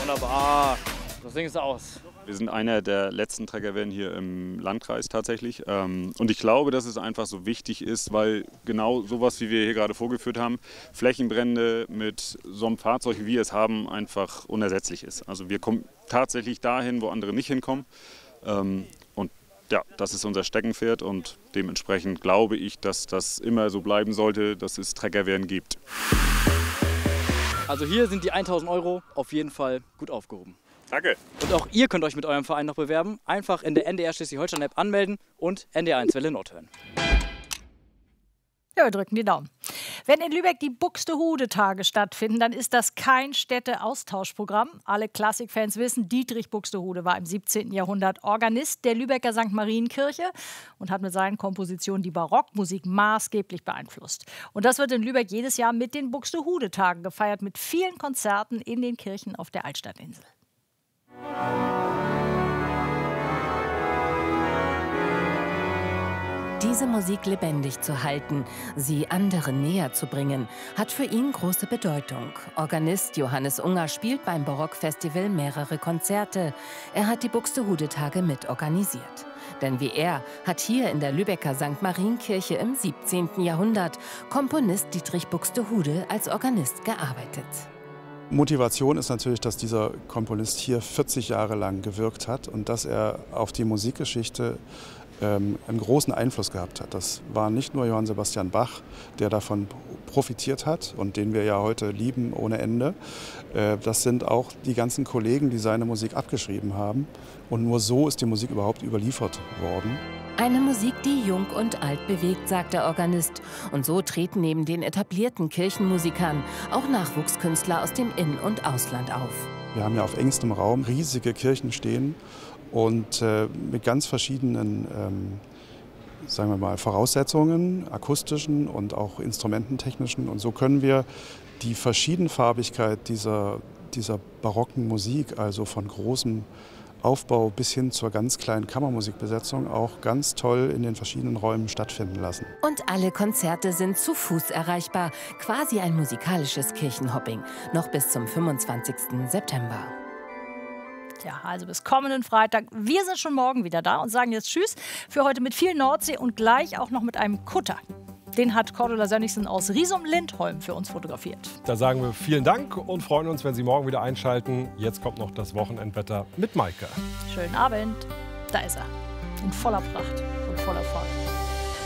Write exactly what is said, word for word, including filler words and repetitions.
Wunderbar. Das Ding ist aus. Wir sind einer der letzten Trägerwehren hier im Landkreis tatsächlich. Und ich glaube, dass es einfach so wichtig ist, weil genau sowas, wie wir hier gerade vorgeführt haben, Flächenbrände mit so einem Fahrzeug, wie wir es haben, einfach unersetzlich ist. Also wir kommen tatsächlich dahin, wo andere nicht hinkommen. Und ja, das ist unser Steckenpferd und dementsprechend glaube ich, dass das immer so bleiben sollte, dass es Trägerwehren gibt. Also hier sind die tausend Euro auf jeden Fall gut aufgehoben. Danke. Und auch ihr könnt euch mit eurem Verein noch bewerben. Einfach in der N D R Schleswig-Holstein-App anmelden und N D R eins Welle Nord hören. Ja, wir drücken die Daumen. Wenn in Lübeck die Buxtehude-Tage stattfinden, dann ist das kein Städte-Austauschprogramm. Alle Klassikfans wissen, Dietrich Buxtehude war im siebzehnten Jahrhundert Organist der Lübecker Sankt Marienkirche und hat mit seinen Kompositionen die Barockmusik maßgeblich beeinflusst. Und das wird in Lübeck jedes Jahr mit den Buxtehude-Tagen gefeiert, mit vielen Konzerten in den Kirchen auf der Altstadtinsel. Diese Musik lebendig zu halten, sie anderen näher zu bringen, hat für ihn große Bedeutung. Organist Johannes Unger spielt beim Barockfestival mehrere Konzerte. Er hat die Buxtehude-Tage mitorganisiert. Denn wie er hat hier in der Lübecker Sankt Marienkirche im siebzehnten Jahrhundert Komponist Dietrich Buxtehude als Organist gearbeitet. Motivation ist natürlich, dass dieser Komponist hier vierzig Jahre lang gewirkt hat und dass er auf die Musikgeschichte ähm, einen großen Einfluss gehabt hat. Das war nicht nur Johann Sebastian Bach, der davon profitiert hat und den wir ja heute lieben ohne Ende. Äh, das sind auch die ganzen Kollegen, die seine Musik abgeschrieben haben. Und nur so ist die Musik überhaupt überliefert worden. Eine Musik, die jung und alt bewegt, sagt der Organist. Und so treten neben den etablierten Kirchenmusikern auch Nachwuchskünstler aus dem In- und Ausland auf. Wir haben ja auf engstem Raum riesige Kirchen stehen und äh, mit ganz verschiedenen ähm, sagen wir mal, Voraussetzungen, akustischen und auch instrumententechnischen. Und so können wir die Verschiedenfarbigkeit dieser, dieser barocken Musik, also von großem Aufbau bis hin zur ganz kleinen Kammermusikbesetzung auch ganz toll in den verschiedenen Räumen stattfinden lassen. Und alle Konzerte sind zu Fuß erreichbar. Quasi ein musikalisches Kirchenhopping. Noch bis zum fünfundzwanzigsten September. Ja, also bis kommenden Freitag. Wir sind schon morgen wieder da und sagen jetzt Tschüss. Für heute mit viel Nordsee und gleich auch noch mit einem Kutter. Den hat Cordula Sönnigsen aus Riesum-Lindholm für uns fotografiert. Da sagen wir vielen Dank und freuen uns, wenn Sie morgen wieder einschalten. Jetzt kommt noch das Wochenendwetter mit Maike. Schönen Abend. Da ist er. In voller Pracht und voller Fahrt.